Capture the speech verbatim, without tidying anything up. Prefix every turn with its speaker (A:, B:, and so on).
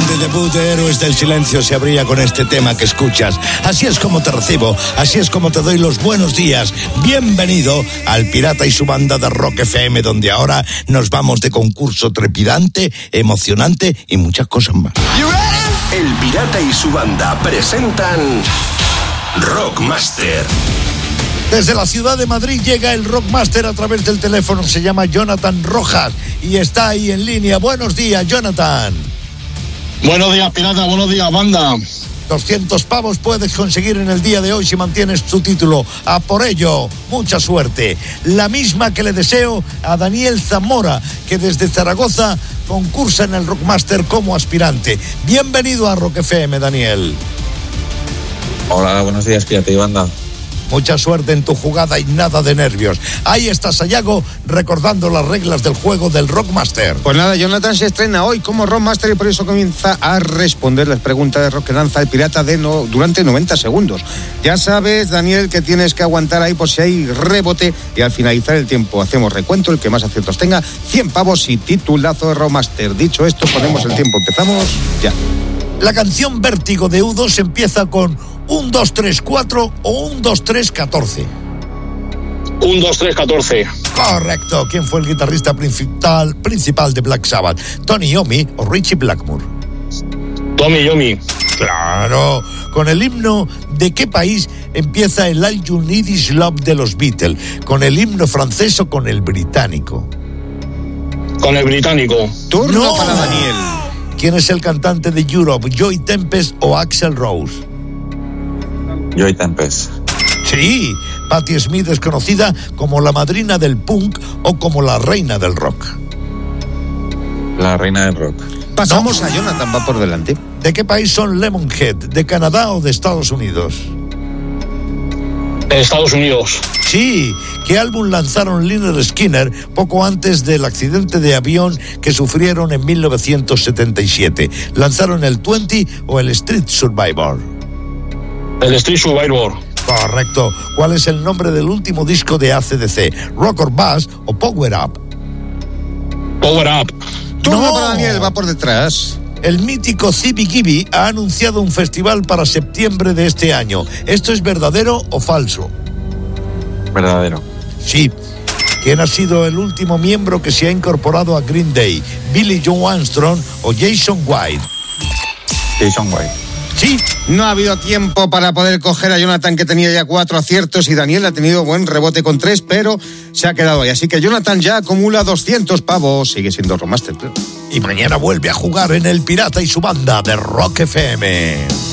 A: The debut de Héroes del Silencio se abría con este tema que escuchas. Así es como te recibo, así es como te doy los buenos días. Bienvenido al Pirata y su banda de Rock F M, donde ahora nos vamos de concurso trepidante, emocionante y muchas cosas más.
B: El Pirata y su banda presentan Rockmaster.
A: Desde la ciudad de Madrid llega el Rockmaster a través del teléfono. Se llama Jonathan Rojas y está ahí en línea. Buenos días, Jonathan.
C: Buenos días, Pirata. Buenos días, banda.
A: doscientos pavos puedes conseguir en el día de hoy si mantienes tu título. A por ello, mucha suerte. La misma que le deseo a Daniel Zamora, que desde Zaragoza concursa en el Rockmaster como aspirante. Bienvenido a Rock F M, Daniel.
D: Hola, buenos días, Pirata y banda.
A: Mucha suerte en tu jugada y nada de nervios. Ahí está Sayago recordando las reglas del juego del Rockmaster.
E: Pues nada, Jonathan se estrena hoy como Rockmaster y por eso comienza a responder las preguntas de rock que lanza el pirata de no, durante noventa segundos. Ya sabes, Daniel, que tienes que aguantar ahí por si hay rebote y al finalizar el tiempo hacemos recuento. El que más aciertos tenga, cien pavos y titulazo de Rockmaster. Dicho esto, ponemos el tiempo. Empezamos ya.
A: La canción Vértigo de U dos empieza con un, dos, tres, cuatro o un, dos, tres, catorce.
C: un, dos, tres, catorce.
A: Correcto. ¿Quién fue el guitarrista principal, principal de Black Sabbath? ¿Tony Iommi o Richie Blackmore?
C: Tommy Iommi.
A: Claro. ¿Con el himno de qué país empieza el All You Need Is Love de los Beatles? ¿Con el himno francés o con el británico?
C: Con el británico.
E: Turno
A: No.
E: para Daniel.
A: ¿Quién es el cantante de Europe? ¿Joy Tempest o Axl Rose?
D: Joy Tempest.
A: Sí, Patti Smith es conocida como la madrina del punk o como la reina del rock.
D: La reina del rock.
E: Pasamos
A: No.
E: a Jonathan, va por delante.
A: ¿De qué país son Lemonhead? ¿De Canadá o de Estados Unidos?
C: Estados Unidos.
A: Sí, ¿qué álbum lanzaron Lynyrd Skynyrd poco antes del accidente de avión que sufrieron en mil novecientos setenta y siete? ¿Lanzaron el veinte o el Street Survivor?
C: El Street Survivor.
A: Correcto. ¿Cuál es el nombre del último disco de A C D C? ¿Rock or Bass o Power Up?
C: Power Up.
E: Turno
A: No.
E: para Daniel, va por detrás.
A: El mítico Zibi Gibi ha anunciado un festival para septiembre de este año. ¿Esto es verdadero o falso?
D: Verdadero.
A: Sí. ¿Quién ha sido el último miembro que se ha incorporado a Green Day? ¿Billy Joe Armstrong o Jason White?
D: Jason White.
A: Sí.
E: No ha habido tiempo para poder coger a Jonathan, que tenía ya cuatro aciertos, y Daniel ha tenido buen rebote con tres, pero se ha quedado ahí. Así que Jonathan ya acumula doscientos pavos. Sigue siendo Rockmaster.
A: Y mañana vuelve a jugar en El Pirata y su banda de Rock F M.